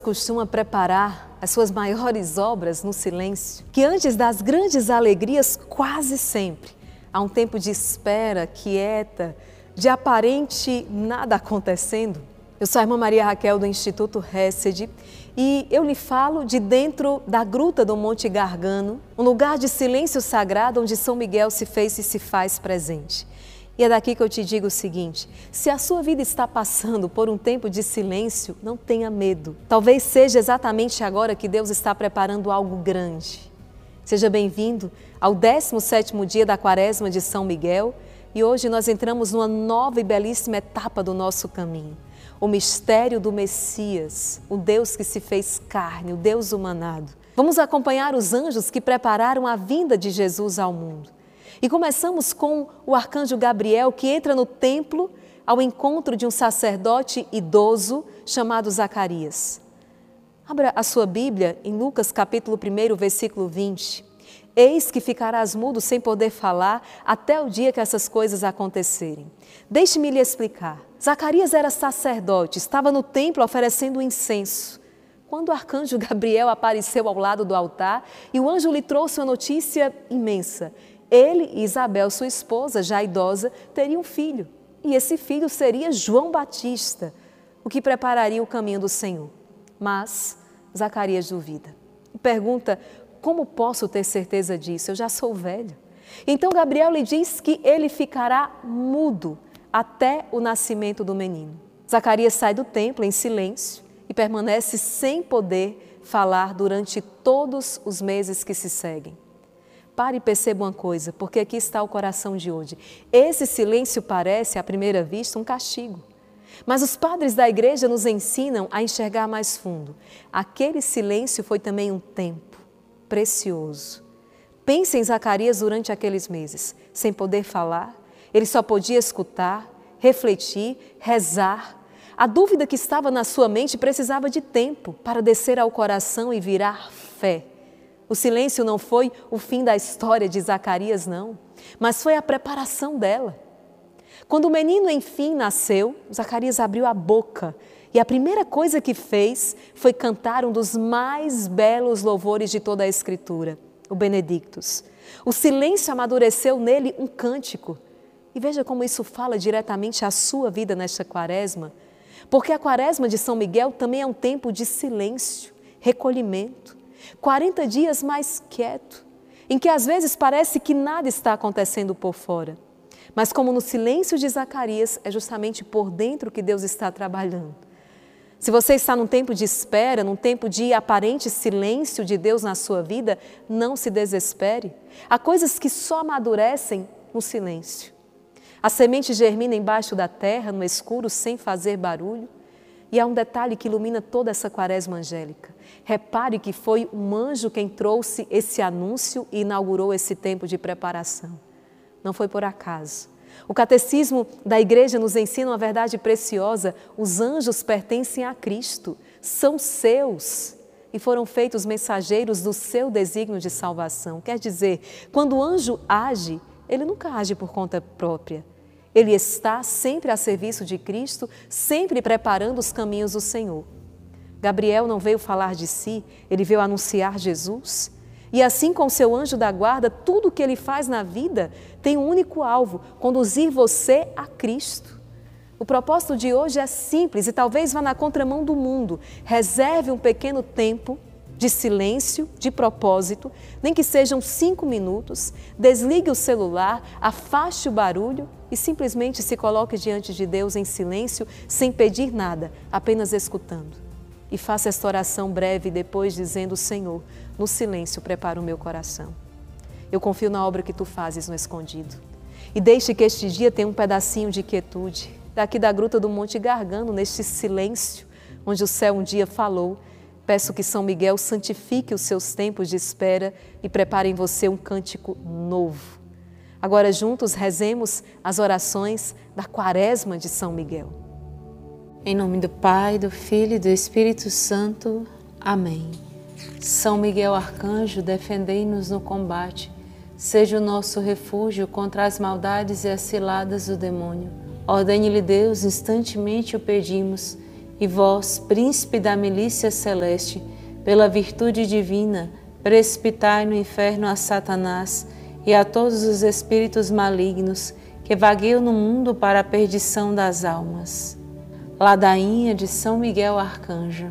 Costuma preparar as suas maiores obras no silêncio, que antes das grandes alegrias, quase sempre, há um tempo de espera, quieta, de aparente nada acontecendo. Eu sou a irmã Maria Raquel do Instituto Hesed e eu lhe falo de dentro da gruta do Monte Gargano, um lugar de silêncio sagrado onde São Miguel se fez e se faz presente. E é daqui que eu te digo o seguinte: se a sua vida está passando por um tempo de silêncio, não tenha medo. Talvez seja exatamente agora que Deus está preparando algo grande. Seja bem-vindo ao 17º dia da Quaresma de São Miguel e hoje nós entramos numa nova e belíssima etapa do nosso caminho. O mistério do Messias, o Deus que se fez carne, o Deus humanado. Vamos acompanhar os anjos que prepararam a vinda de Jesus ao mundo. E começamos com o arcanjo Gabriel, que entra no templo ao encontro de um sacerdote idoso chamado Zacarias. Abra a sua Bíblia em Lucas capítulo 1, versículo 20. Eis que ficarás mudo sem poder falar até o dia que essas coisas acontecerem. Deixe-me lhe explicar. Zacarias era sacerdote, estava no templo oferecendo incenso. Quando o arcanjo Gabriel apareceu ao lado do altar e o anjo lhe trouxe uma notícia imensa. Ele e Isabel, sua esposa, já idosa, teriam um filho. E esse filho seria João Batista, o que prepararia o caminho do Senhor. Mas Zacarias duvida e pergunta: como posso ter certeza disso? Eu já sou velho. Então Gabriel lhe diz que ele ficará mudo até o nascimento do menino. Zacarias sai do templo em silêncio e permanece sem poder falar durante todos os meses que se seguem. Pare e perceba uma coisa, porque aqui está o coração de hoje. Esse silêncio parece, à primeira vista, um castigo. Mas os padres da igreja nos ensinam a enxergar mais fundo. Aquele silêncio foi também um tempo precioso. Pense em Zacarias durante aqueles meses. Sem poder falar, ele só podia escutar, refletir, rezar. A dúvida que estava na sua mente precisava de tempo para descer ao coração e virar fé. O silêncio não foi o fim da história de Zacarias, não, mas foi a preparação dela. Quando o menino, enfim, nasceu, Zacarias abriu a boca e a primeira coisa que fez foi cantar um dos mais belos louvores de toda a Escritura, o Benedictus. O silêncio amadureceu nele um cântico. E veja como isso fala diretamente à sua vida nesta quaresma, porque a quaresma de São Miguel também é um tempo de silêncio, recolhimento. 40 dias mais quieto, em que às vezes parece que nada está acontecendo por fora. Mas como no silêncio de Zacarias, é justamente por dentro que Deus está trabalhando. Se você está num tempo de espera, num tempo de aparente silêncio de Deus na sua vida, não se desespere. Há coisas que só amadurecem no silêncio. A semente germina embaixo da terra, no escuro, sem fazer barulho. E há um detalhe que ilumina toda essa quaresma angélica. Repare que foi um anjo quem trouxe esse anúncio e inaugurou esse tempo de preparação. Não foi por acaso. O catecismo da igreja nos ensina uma verdade preciosa. Os anjos pertencem a Cristo, são seus e foram feitos mensageiros do seu desígnio de salvação. Quer dizer, quando o anjo age, ele nunca age por conta própria. Ele está sempre a serviço de Cristo, sempre preparando os caminhos do Senhor. Gabriel não veio falar de si, ele veio anunciar Jesus. E assim com seu anjo da guarda, tudo o que ele faz na vida tem um único alvo: conduzir você a Cristo. O propósito de hoje é simples e talvez vá na contramão do mundo. Reserve um pequeno tempo de silêncio, de propósito, nem que sejam 5 minutos, desligue o celular, afaste o barulho e simplesmente se coloque diante de Deus em silêncio, sem pedir nada, apenas escutando. E faça esta oração breve depois dizendo: Senhor, no silêncio prepara o meu coração. Eu confio na obra que Tu fazes no escondido. E deixe que este dia tenha um pedacinho de quietude, daqui da gruta do Monte Gargano, neste silêncio, onde o céu um dia falou. Peço que São Miguel santifique os seus tempos de espera e prepare em você um cântico novo. Agora juntos rezemos as orações da Quaresma de São Miguel. Em nome do Pai, do Filho e do Espírito Santo. Amém. São Miguel Arcanjo, defendei-nos no combate. Seja o nosso refúgio contra as maldades e as ciladas do demônio. Ordene-lhe Deus, instantemente o pedimos. E vós, príncipe da milícia celeste, pela virtude divina, precipitai no inferno a Satanás e a todos os espíritos malignos que vagueiam no mundo para a perdição das almas. Ladainha de São Miguel Arcanjo.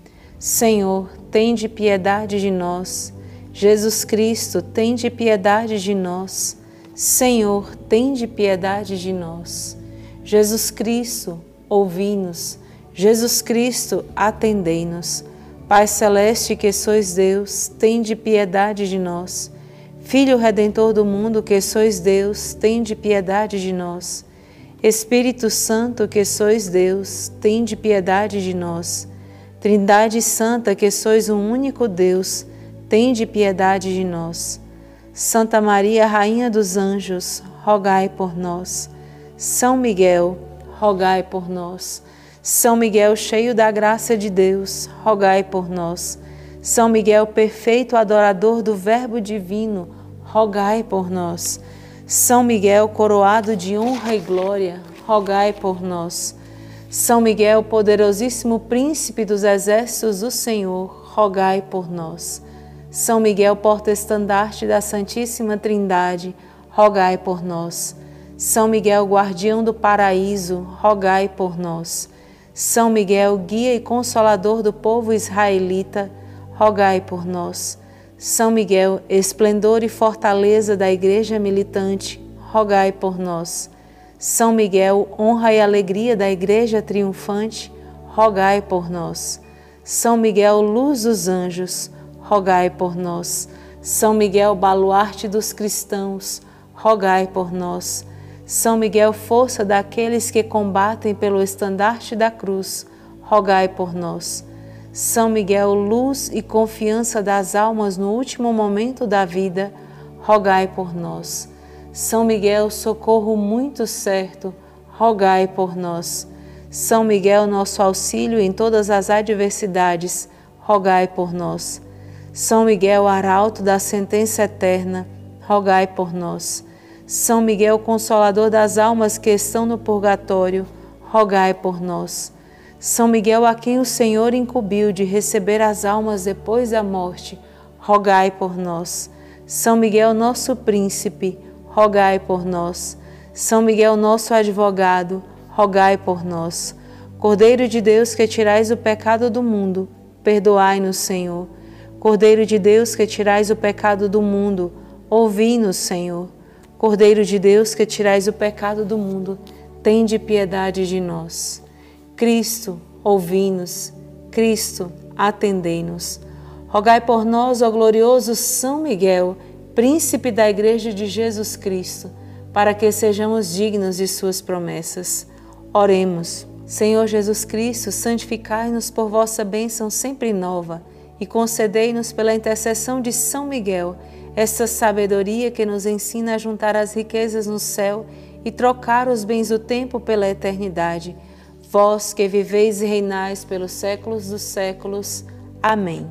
Senhor, tende piedade de nós. Jesus Cristo, tende piedade de nós. Senhor, tende piedade de nós. Jesus Cristo, ouvi-nos. Jesus Cristo, atendei-nos. Pai celeste que sois Deus, tende piedade de nós. Filho Redentor do mundo que sois Deus, tende piedade de nós. Espírito Santo que sois Deus, tende piedade de nós. Trindade Santa que sois um único Deus, tende piedade de nós. Santa Maria, Rainha dos Anjos, rogai por nós. São Miguel, rogai por nós. São Miguel, cheio da graça de Deus, rogai por nós. São Miguel, perfeito adorador do Verbo divino, rogai por nós. São Miguel, coroado de honra e glória, rogai por nós. São Miguel, poderosíssimo príncipe dos exércitos do Senhor, rogai por nós. São Miguel, porta-estandarte da Santíssima Trindade, rogai por nós. São Miguel, guardião do paraíso, rogai por nós. São Miguel, guia e consolador do povo israelita, rogai por nós. São Miguel, esplendor e fortaleza da Igreja militante, rogai por nós. São Miguel, honra e alegria da Igreja triunfante, rogai por nós. São Miguel, luz dos anjos, rogai por nós. São Miguel, baluarte dos cristãos, rogai por nós. São Miguel, força daqueles que combatem pelo estandarte da cruz, rogai por nós. São Miguel, luz e confiança das almas no último momento da vida, rogai por nós. São Miguel, socorro muito certo, rogai por nós. São Miguel, nosso auxílio em todas as adversidades, rogai por nós. São Miguel, arauto da sentença eterna, rogai por nós. São Miguel, consolador das almas que estão no purgatório, rogai por nós. São Miguel, a quem o Senhor incumbiu de receber as almas depois da morte, rogai por nós. São Miguel, nosso príncipe, rogai por nós. São Miguel, nosso advogado, rogai por nós. Cordeiro de Deus, que tirais o pecado do mundo, perdoai-nos, Senhor. Cordeiro de Deus, que tirais o pecado do mundo, ouvi-nos, Senhor. Cordeiro de Deus, que tirais o pecado do mundo, tende piedade de nós. Cristo, ouvi-nos. Cristo, atendei-nos. Rogai por nós, ó glorioso São Miguel, príncipe da Igreja de Jesus Cristo, para que sejamos dignos de suas promessas. Oremos. Senhor Jesus Cristo, santificai-nos por vossa bênção sempre nova e concedei-nos pela intercessão de São Miguel esta sabedoria que nos ensina a juntar as riquezas no céu e trocar os bens do tempo pela eternidade. Vós que viveis e reinais pelos séculos dos séculos. Amém.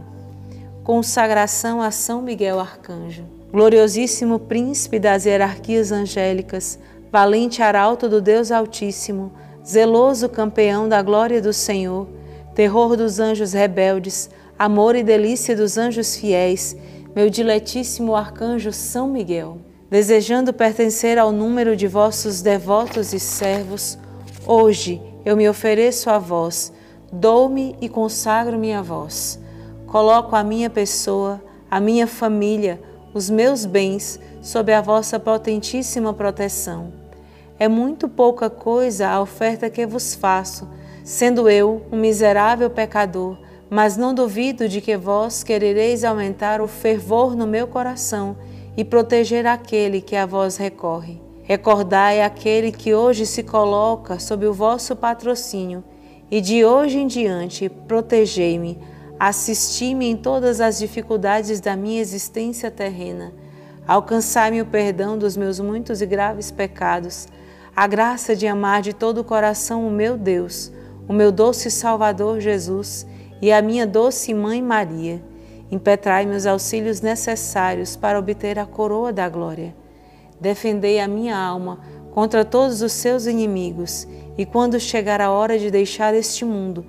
Consagração a São Miguel Arcanjo. Gloriosíssimo príncipe das hierarquias angélicas, valente arauto do Deus Altíssimo, zeloso campeão da glória do Senhor, terror dos anjos rebeldes, amor e delícia dos anjos fiéis, meu diletíssimo arcanjo São Miguel, desejando pertencer ao número de vossos devotos e servos, hoje eu me ofereço a vós, dou-me e consagro-me a vós. Coloco a minha pessoa, a minha família, os meus bens sob a vossa potentíssima proteção. É muito pouca coisa a oferta que vos faço, sendo eu um miserável pecador, mas não duvido de que vós querereis aumentar o fervor no meu coração e proteger aquele que a vós recorre. Recordai aquele que hoje se coloca sob o vosso patrocínio e de hoje em diante protegei-me, assisti-me em todas as dificuldades da minha existência terrena, alcançai-me o perdão dos meus muitos e graves pecados, a graça de amar de todo o coração o meu Deus, o meu doce Salvador Jesus e a minha doce Mãe Maria. Impetrai-me os auxílios necessários para obter a coroa da glória. Defendei a minha alma contra todos os seus inimigos, e quando chegar a hora de deixar este mundo,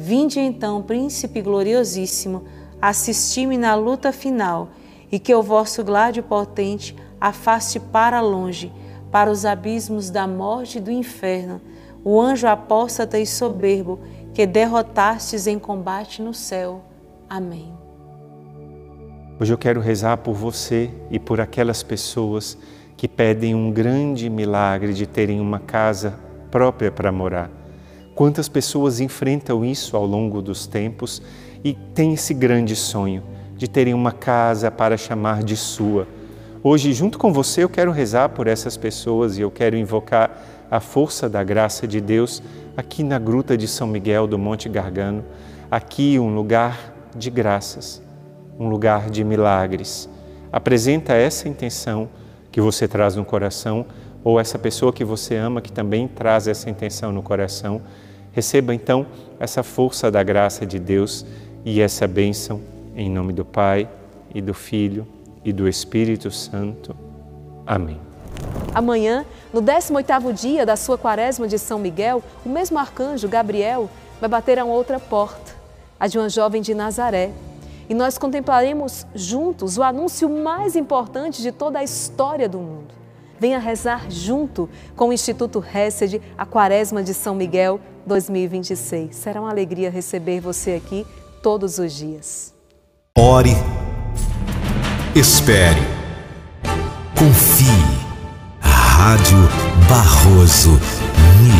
Vinde então, Príncipe gloriosíssimo, assisti-me na luta final, e que o vosso gládio potente afaste para longe, para os abismos da morte e do inferno, o anjo apóstata e soberbo, que derrotastes em combate no céu. Amém. Hoje eu quero rezar por você e por aquelas pessoas que pedem um grande milagre de terem uma casa própria para morar. Quantas pessoas enfrentam isso ao longo dos tempos e têm esse grande sonho de terem uma casa para chamar de sua. Hoje, junto com você, eu quero rezar por essas pessoas e eu quero invocar a força da graça de Deus aqui na Gruta de São Miguel do Monte Gargano, aqui um lugar de graças, um lugar de milagres. Apresenta essa intenção que você traz no coração, ou essa pessoa que você ama que também traz essa intenção no coração. Receba então essa força da graça de Deus e essa bênção em nome do Pai e do Filho e do Espírito Santo. Amém. Amanhã, no 18º dia da sua quaresma de São Miguel, o mesmo arcanjo Gabriel vai bater a outra porta, a de uma jovem de Nazaré. E nós contemplaremos juntos o anúncio mais importante de toda a história do mundo. Venha rezar junto com o Instituto Hesed a Quaresma de São Miguel 2026. Será uma alegria receber você aqui todos os dias. Ore, espere, confie. Rádio Barroso